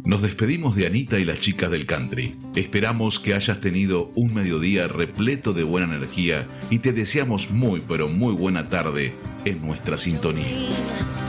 Nos despedimos de Anita y las chicas del country. Esperamos que hayas tenido un mediodía repleto de buena energía y te deseamos muy pero muy buena tarde en nuestra sintonía.